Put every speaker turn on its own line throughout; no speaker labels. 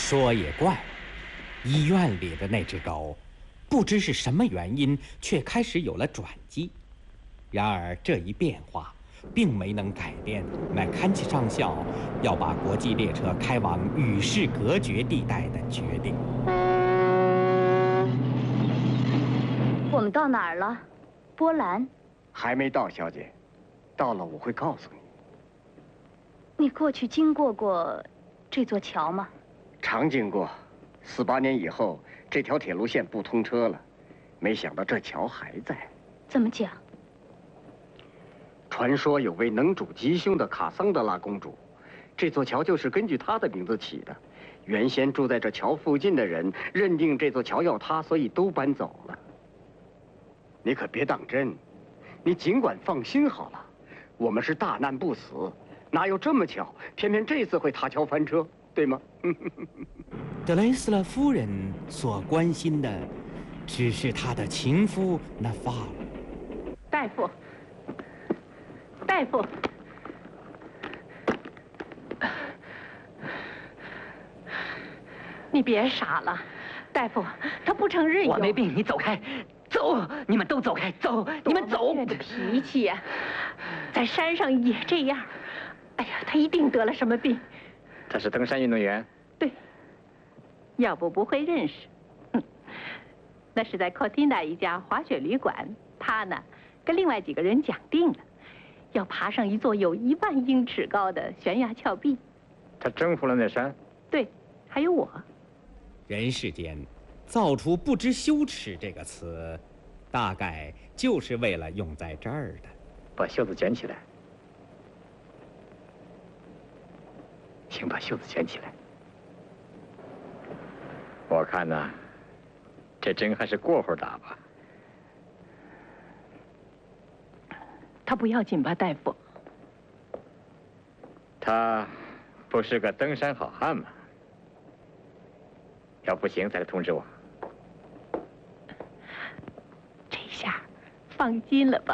说也怪，医院里的那只狗，不知是什么原因，却开始有了转机。然而这一变化，并没能改变麦坎齐上校要把国际列车开往与世隔绝地带的决定。
我们到哪儿了？波兰？
还没到，小姐。到了我会告诉你。
你过去经过这座桥吗？
常经过。48年以后，这条铁路线不通车了，没想到这桥还在。
怎么讲？
传说有位能主吉凶的卡桑德拉公主，这座桥就是根据她的名字起的。原先住在这桥附近的人认定这座桥要塌，所以都搬走了。你可别当真，你尽管放心好了。我们是大难不死，哪有这么巧，偏偏这次会塌桥翻车，对吗？
德雷斯勒夫人所关心的，只是她的情夫纳法尔。
大夫，大夫，你别傻了，大夫，他不承认。
我没病，你走开，走，你们都走开，走，你们走。
这脾气呀，在山上也这样。哎呀，他一定得了什么病。
他是登山运动员。
对，要不会认识。那是在 Cortina 一家滑雪旅馆，他呢跟另外几个人讲定了，要爬上一座有1万英尺高的悬崖峭壁。
他征服了那山。
对，还有我。
人世间造出不知羞耻这个词，大概就是为了用在这儿的。
把袖子卷起来，请把袖子卷起来。我看呢，这针还是过会儿打吧。
他不要紧吧，大夫？
他不是个登山好汉吗？要不行再来通知我。
这下放心了吧？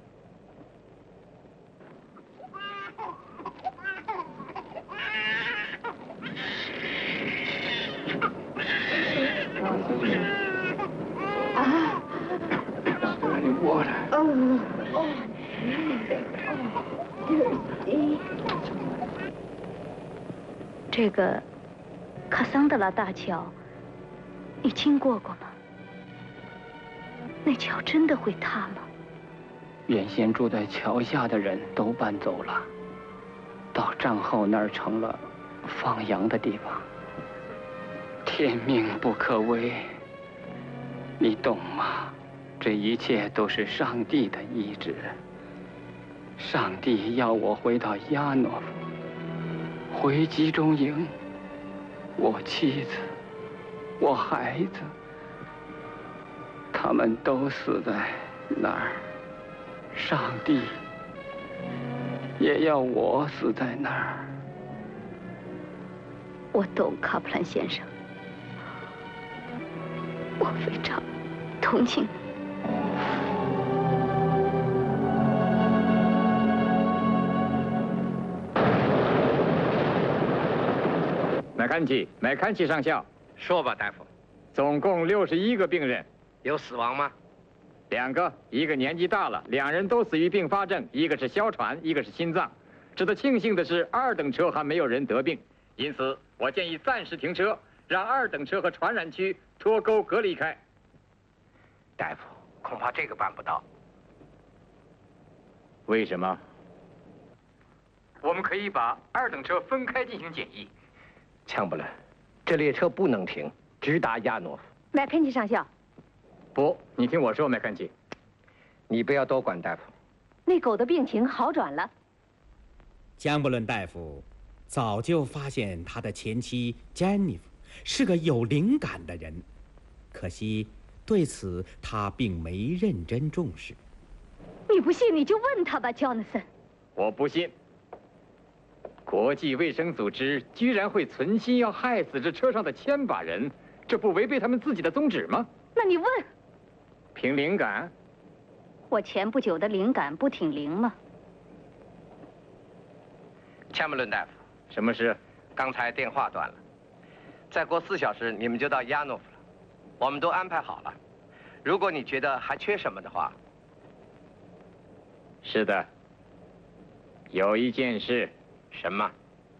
这个卡桑德拉大桥，你经过吗？那桥真的会塌吗？
原先住在桥下的人都搬走了，到战后那儿成了放羊的地方。天命不可违，你懂吗？这一切都是上帝的意志。上帝要我回到亚诺夫，回集中营。我妻子，我孩子，他们都死在那儿。上帝也要我死在那儿。
我懂，卡普兰先生，我非常同情你。
麦坎齐上校，
说吧，大夫。
总共61个病人，
有死亡吗
？2个，一个年纪大了，2人都死于并发症，一个是哮喘，一个是心脏。值得庆幸的是，2等车还没有人得病，因此我建议暂时停车，让2等车和传染区脱钩隔离开。
大夫，恐怕这个办不到。
为什么？我们可以把2等车分开进行检疫。
枪不伦，这列车不能停，直达亚诺夫。
麦肯齐上校，
不，你听我说，麦坎齐，
你不要多管，大夫。
那狗的病情好转了。
江布伦大夫早就发现他的前妻 Jennifer 是个有灵感的人，可惜对此他并没认真重视。
你不信你就问他吧，Jonathan。
我不信。国际卫生组织居然会存心要害死这车上的1000把人，这不违背他们自己的宗旨吗？
那你问。
凭灵感？
我前不久的灵感不挺灵吗？
钱姆伦大夫，
什么事？
刚才电话断了。 再过4小时你们就到亚诺夫了，我们都安排好了。如果你觉得还缺什么的话，
是的，有一件事，
什么？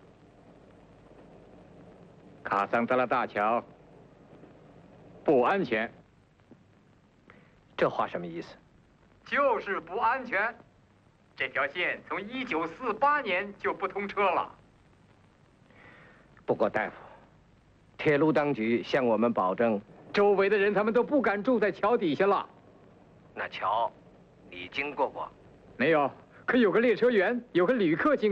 卡桑德拉大桥不安全。
这话什么意思？
就是不安全。这条线从1948年就不通车了。
不过大夫，铁路当局向我们保证，
周围的人他们都不敢住在桥底下了。
那桥你经过过？
没有，可有个列车员，有个旅客经